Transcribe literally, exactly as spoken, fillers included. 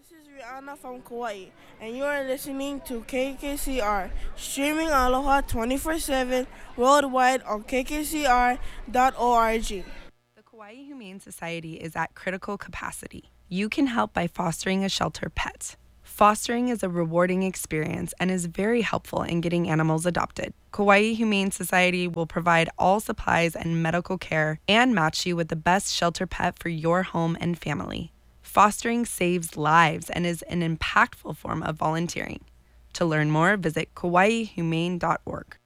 This is Rihanna from Kauai, and you are listening to K K C R, streaming Aloha twenty-four seven worldwide on K K C R dot org. The Kauai Humane Society is at critical capacity. You can help by fostering a shelter pet. Fostering is a rewarding experience and is very helpful in getting animals adopted. Kauai Humane Society will provide all supplies and medical care and match you with the best shelter pet for your home and family. Fostering saves lives and is an impactful form of volunteering. To learn more, visit kauai humane dot org.